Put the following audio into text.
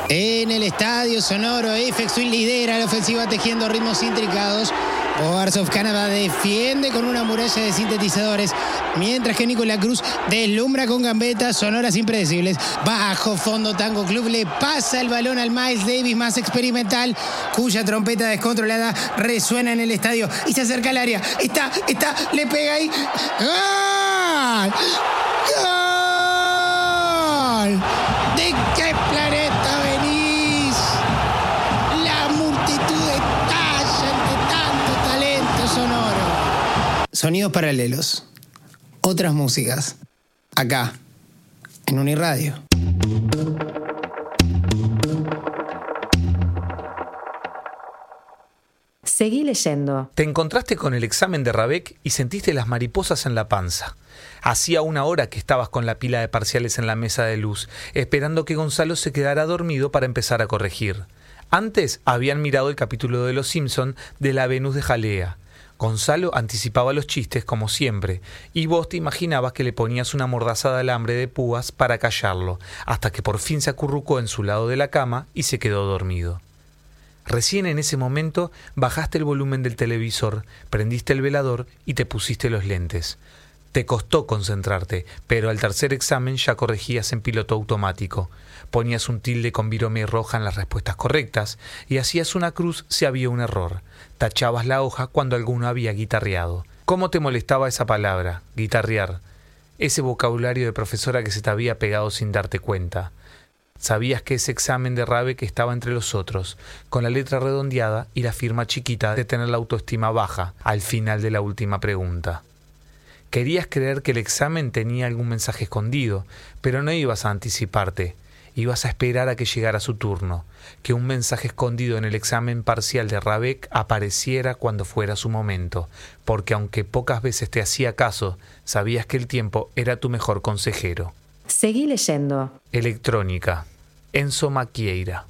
En el estadio sonoro, Aphex Twin lidera la ofensiva tejiendo ritmos intricados. Boards of Canada defiende con una muralla de sintetizadores, mientras que Nicolás Cruz deslumbra con gambetas sonoras impredecibles. Bajo fondo, Tango Club le pasa el balón al Miles Davis más experimental, cuya trompeta descontrolada resuena en el estadio y se acerca al área. Está, le pega ahí. ¡Gol! ¡Gol! ¿De qué planeta venís? La multitud estalla ante tanto talento sonoro. Sonidos paralelos. Otras músicas. Acá, en Uniradio. Seguí leyendo. Te encontraste con el examen de Rabeck y sentiste las mariposas en la panza. Hacía 1 hora que estabas con la pila de parciales en la mesa de luz, esperando que Gonzalo se quedara dormido para empezar a corregir. Antes habían mirado el capítulo de Los Simpson de la Venus de Jalea. Gonzalo anticipaba los chistes como siempre, y vos te imaginabas que le ponías una mordaza de alambre de púas para callarlo, hasta que por fin se acurrucó en su lado de la cama y se quedó dormido. Recién en ese momento bajaste el volumen del televisor, prendiste el velador y te pusiste los lentes. Te costó concentrarte, pero al tercer examen ya corregías en piloto automático. Ponías un tilde con virome roja en las respuestas correctas y hacías una cruz si había un error. Tachabas la hoja cuando alguno había guitarreado. ¿Cómo te molestaba esa palabra, guitarrear? Ese vocabulario de profesora que se te había pegado sin darte cuenta. Sabías que ese examen de Rabeck estaba entre los otros, con la letra redondeada y la firma chiquita de tener la autoestima baja al final de la última pregunta. Querías creer que el examen tenía algún mensaje escondido, pero no ibas a anticiparte. Ibas a esperar a que llegara su turno, que un mensaje escondido en el examen parcial de Rabeck apareciera cuando fuera su momento, porque aunque pocas veces te hacía caso, sabías que el tiempo era tu mejor consejero. Seguí leyendo. Electrónica. Enzo Maquieira.